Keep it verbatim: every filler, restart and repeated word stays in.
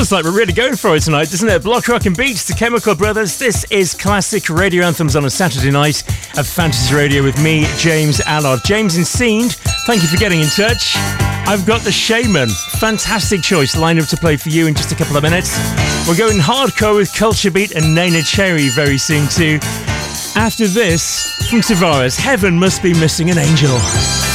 Feels like we're really going for it tonight, doesn't it? Block Rock and Beats, the Chemical Brothers. This is classic radio anthems on a Saturday night of Fantasy Radio with me, James Allard. James and Seend, thank you for getting in touch. I've got the Shaman, fantastic choice, lined up to play for you in just a couple of minutes. We're going hardcore with Culture Beat and Nana Cherry very soon too. After this, from Tavares, Heaven Must Be Missing an Angel.